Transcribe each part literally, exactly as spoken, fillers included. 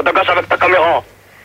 T'as cassé avec ta caméra.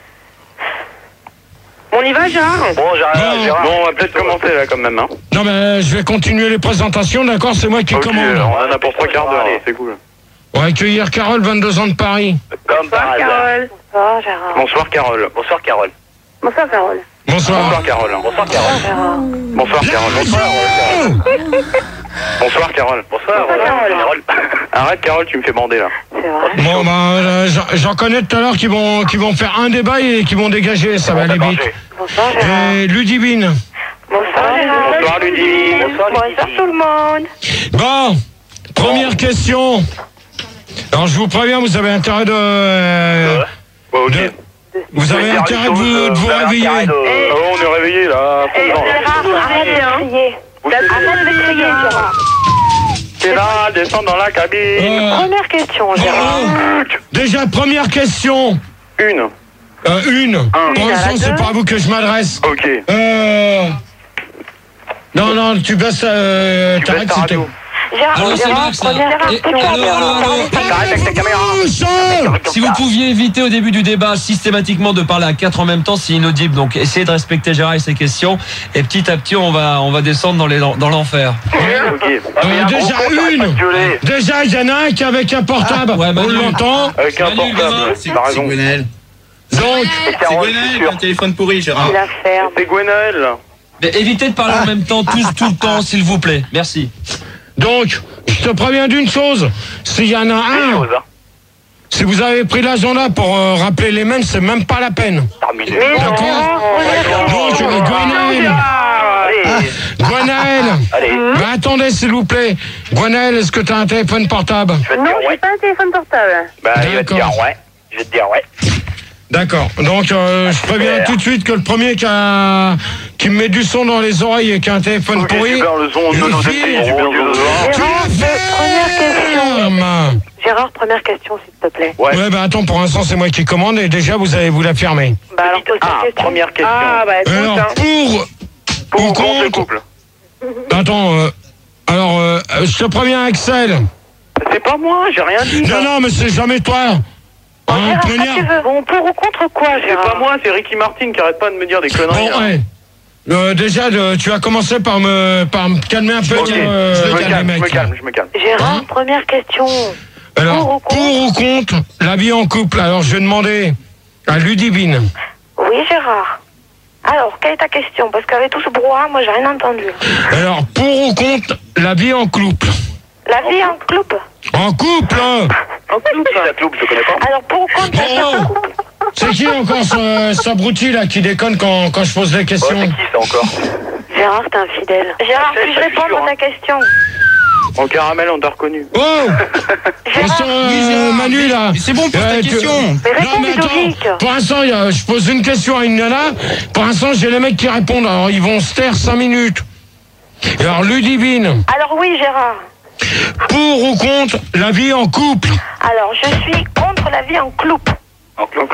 On y va, Gérard? Bon, Gérard, Non. Gérard. Bon, on va peut-être commencer là quand même. Hein. Non, mais je vais continuer les présentations, d'accord? C'est moi qui Ok, commande. on en a pour trois quarts d'heure, c'est cool. On va accueillir Carole, vingt-deux ans de Paris. Comme par Bonsoir, hasard. Carole. Bonsoir, Gérard. Bonsoir, Carole. Bonsoir, Carole. Bonsoir, Carole. Bonsoir. Bonsoir, Carole. Bonsoir, Carole. Gérard. Bonsoir, Carole. Bonsoir, Carole. Bonsoir, Carole. Bonsoir, Carole. Arrête, Carole, tu me fais bander là. C'est vrai. Bon, bah, euh, j'en- j'en connais tout à l'heure qui vont, qui vont faire un débat et qui vont dégager, ça va aller vite. Bonsoir, Gérard. Et Ludivine. Bonsoir, Gérard. Bonsoir, Ludivine. Bonsoir, Bonsoir, tout le monde. Bon, première question. Alors, je vous préviens, vous avez intérêt de... euh, Ouais, ok. de- vous avez intérêt de vous, de vous réveiller. Oh, on est réveillé là. Eh, Gérard, arrête de crier. Arrête de crier, Gérard. T'es là, descends dans la cabine. Euh, Première question, Gérard. oh, déjà, première question. Une. Euh, une. Pour l'instant, Une, c'est deux. pas à vous que je m'adresse. Ok. Euh... Non, non, tu baisses... Euh, Tu baisses t'arrêtes, ta c'était... radio. Gérard, Alors, c'est Gérard, Max, là. première Et- question. allô, Gérard. allô, allô. T'arrêtes avec ta caméra. Si vous pouviez éviter au début du débat systématiquement de parler à quatre en même temps, c'est inaudible. Donc essayez de respecter Gérard et ses questions. Et petit à petit, on va, on va descendre dans les, dans l'enfer. Ok. Euh, déjà une. Déjà, il y en a un qui est avec un portable. Ah, ouais, on Manu. l'entend. Avec un Manu, portable. gamin, T'as raison. Gwenaël. Donc, C'est C'est Carole, je suis Gwenaël, sûr. un téléphone pourri, Gérard. Il la ferme. C'est Gwenaël. Mais évitez de parler en même temps, tous, tout le temps, s'il vous plaît. Merci. donc, je te préviens d'une chose. S'il y en a un, Chose, hein. si vous avez pris l'agenda pour euh, rappeler les mêmes, c'est même pas la peine. Terminé. Mais non. D'accord. Première Donc, question. euh, Gwenaël. Allez. Gwenaël. Allez. Mais attendez, s'il vous plaît. Gwenaël, est-ce que tu as un téléphone portable? Je vais te Non, dire j'ai ouais. pas un téléphone portable. Bah, il va te dire D'accord. ouais. Je vais te dire ouais. D'accord. Donc, euh, je préviens Super. tout de suite que le premier qui, a... qui me met du son dans les oreilles et qui a un téléphone Ok, pourri... super, le son, je non, non, file. c'est super, le son. Tu Gérard, la première question. fermes. Gérard, première question, s'il te plaît. Ouais. Ouais, bah attends, pour l'instant, c'est moi qui commande et déjà, vous allez vous la fermer. Bah alors, pose ta Ah, question. première question. Ah, bah écoute, Alors, hein. pour... Pour ou ou contre le contre couple. Attends, euh, alors, euh, je te préviens, Axel. C'est pas moi, j'ai rien dit. Non, non, mais c'est jamais toi. Hein, Gérard, première- qu'est-ce que tu veux? Bon, pour ou contre quoi, C'est Gérard? pas moi, c'est Ricky Martin qui arrête pas de me dire des conneries. Bon, là. ouais. Euh, déjà, de- tu vas commencer par me, par me calmer un peu, Ok, euh, je me les calme, je me mecs. calme, je me calme. Gérard, Hein? première question. Alors, Pour ou contre pour ou contre la vie en couple? Alors, je vais demander à Ludivine. Oui, Gérard. Alors, quelle est ta question? Parce qu'avec tout ce brouhaha, moi, j'ai rien entendu. Alors, pour ou contre la vie en couple? La vie en couple? En couple, hein? En couple. La coupe, je connais pas. Alors, pour ou contre la vie en Bon, couple? c'est qui encore ce, ce abruti là qui déconne quand, quand je pose les Oh, questions? c'est qui ça encore? Gérard, t'es infidèle. Gérard, Je sais, puis-je je suis répondre sûr, à ta hein. question? En caramel, on t'a reconnu. Oh! Gérard, Attention, euh, Manu là. C'est bon, pose ta Euh, tu- question. mais réponds, Non mais Ludovic. attends, pour l'instant, il y a- je pose une question à une nana. Pour l'instant, j'ai les mecs qui répondent. Alors, ils vont se taire cinq minutes. Et alors, Ludivine, Alors oui, Gérard. pour ou contre la vie en couple? Alors, je suis contre la vie en couple. En coupe.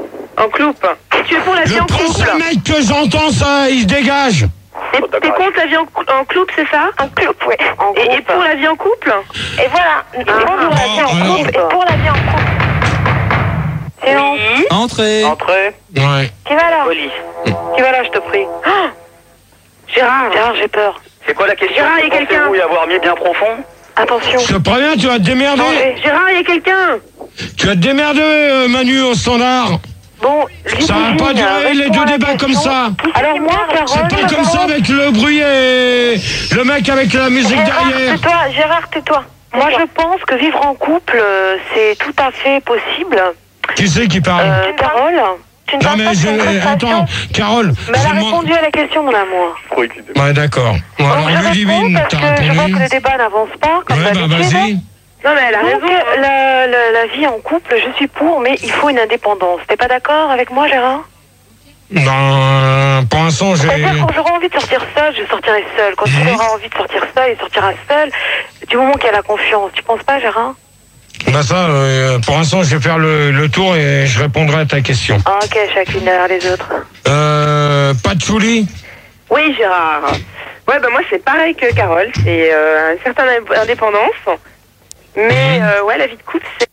En couple. Et tu es pour la vie Le en couple? prochain mec que j'entends, ça, il se dégage. T'es t'es contre la vie en, cou- en couple, c'est ça? En couple, oui. Et, et pour la vie en couple? Et voilà. Et contre la vie en alors- couple. Et pour la vie en couple. C'est bon. Entrez. Entrée. Ouais. Qui va là? Police. Qui va là, je te prie? Ah Gérard, Gérard, j'ai peur. C'est quoi la question? Gérard, il y a quelqu'un. Pensez-vous y avoir mis bien profond? Attention. Je te préviens, tu vas te démerder. Changez. Gérard, il y a quelqu'un. Tu vas te démerder, euh, Manu, au standard. Bon, Ça va pas durer les deux débats comme ça. Alors moi, C'est Carole, pas comme ça avec le bruit et le mec avec la musique Gérard, derrière. tais-toi, Gérard, tais-toi. Moi, je pense que vivre en couple, euh, c'est tout à fait possible. Qui c'est qui parle? Euh, Carole, tu ne Non penses mais pas que c'est une je... frustration? Attends, Carole. Mais elle je a demande- répondu à la question, mon amour. Trop excité. Ouais, d'accord. Bon, Bon, alors, je réponds Ludivine, parce t'as que je vois répondu. que le débat n'avance pas, comme Ouais, bah d'habitude. vas-y. Non, mais elle a raison. La, la, la vie en couple, je suis pour, mais il faut une indépendance. T'es pas d'accord avec moi, Gérard? Non, pour l'instant, j'ai... C'est-à-dire quand j'aurai envie de sortir seule, je sortirai seule. Quand tu Mhm. auras envie de sortir seule, il sortira seule. Du moment qu'il y a la confiance. Tu penses pas, Gérard? Bah ça, euh, pour l'instant, je vais faire le, le tour et je répondrai à ta question. Ah, ok, chacune derrière les autres. Euh... Patchouli? Oui, Gérard. Ouais, bah moi c'est pareil que Carole, c'est euh, une certaine indépendance. Mais euh, ouais, la vie de couple, c'est